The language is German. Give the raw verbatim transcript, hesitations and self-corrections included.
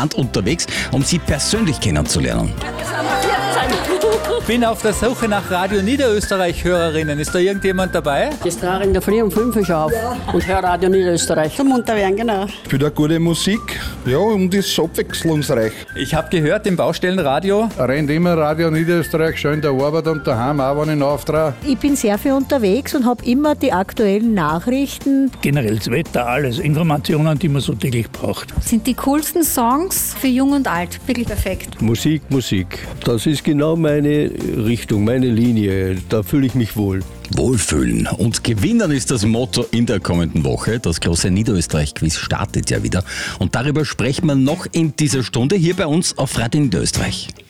Land unterwegs, um sie persönlich kennenzulernen. Ich bin auf der Suche nach Radio Niederösterreich-Hörerinnen. Ist da irgendjemand dabei? Ich trage in der Früh um fünf Uhr auf und höre Radio Niederösterreich. Zum Munterwerden, genau. Für eine gute Musik, ja, und ist abwechslungsreich. Ich habe gehört, im Baustellenradio Rennt immer Radio Niederösterreich, schön der Arbeit und daheim auch, wenn ich auftrage. Ich bin sehr viel unterwegs und habe immer die aktuellen Nachrichten. Generell das Wetter, alles, Informationen, die man so täglich braucht. Das sind die coolsten Songs für Jung und Alt, wirklich perfekt. Musik, Musik, das ist genau meine Richtung, meine Linie, da fühle ich mich wohl. Wohlfühlen und gewinnen ist das Motto in der kommenden Woche. Das große Niederösterreich-Quiz startet ja wieder. Und darüber sprechen wir noch in dieser Stunde hier bei uns auf Radio Niederösterreich.